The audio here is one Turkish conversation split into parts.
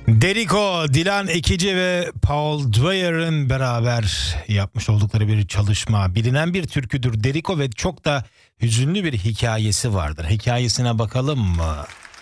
Deriko, Dilan Ekici ve Paul Dwyer'ın beraber yapmış oldukları bir çalışma. Bilinen bir türküdür Deriko ve çok da hüzünlü bir hikayesi vardır. Hikayesine bakalım mı?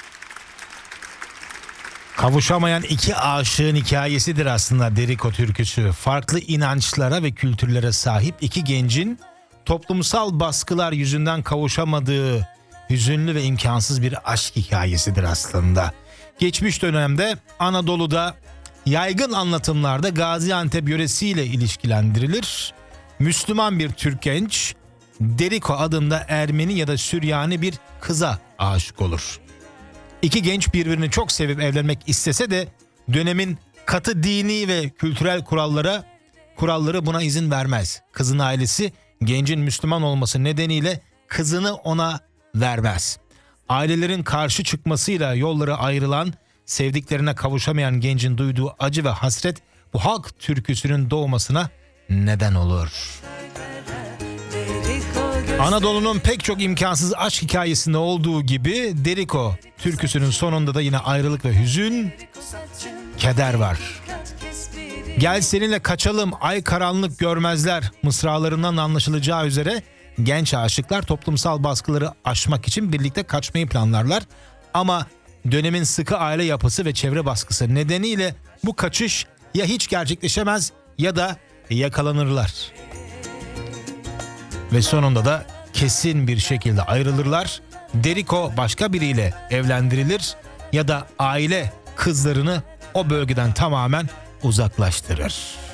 Kavuşamayan iki aşığın hikayesidir aslında Deriko türküsü. Farklı inançlara ve kültürlere sahip iki gencin toplumsal baskılar yüzünden kavuşamadığı hüzünlü ve imkansız bir aşk hikayesidir aslında. Geçmiş dönemde Anadolu'da yaygın anlatımlarda Gaziantep yöresiyle ilişkilendirilir. Müslüman bir Türk genç Deriko adında Ermeni ya da Süryani bir kıza aşık olur. İki genç birbirini çok sevip evlenmek istese de dönemin katı dini ve kültürel kuralları buna izin vermez. Kızın ailesi gencin Müslüman olması nedeniyle kızını ona vermez. Ailelerin karşı çıkmasıyla yolları ayrılan, sevdiklerine kavuşamayan gencin duyduğu acı ve hasret bu halk türküsünün doğmasına neden olur. Anadolu'nun pek çok imkansız aşk hikayesinde olduğu gibi Deriko türküsünün sonunda da yine ayrılık ve hüzün, keder var. Gel seninle kaçalım, ay karanlık görmezler mısralarından anlaşılacağı üzere genç aşıklar toplumsal baskıları aşmak için birlikte kaçmayı planlarlar. Ama dönemin sıkı aile yapısı ve çevre baskısı nedeniyle bu kaçış ya hiç gerçekleşemez ya da yakalanırlar. Ve sonunda da kesin bir şekilde ayrılırlar. Deriko başka biriyle evlendirilir ya da aile kızlarını o bölgeden tamamen uzaklaştırır.